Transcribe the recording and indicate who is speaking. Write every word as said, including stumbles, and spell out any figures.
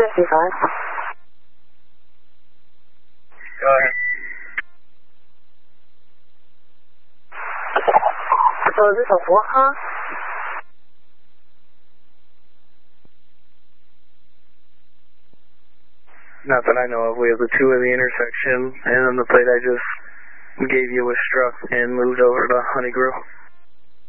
Speaker 1: fifty-five.
Speaker 2: Go ahead.
Speaker 1: So is this a what, huh?
Speaker 2: Not that I know of. We have the two at the intersection, and then the plate I just gave you was struck and moved over to Honey Grove.